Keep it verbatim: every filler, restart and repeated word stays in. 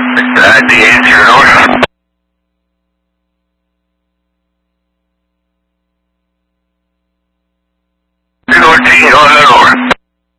That D eight zero north. Zero T on the north.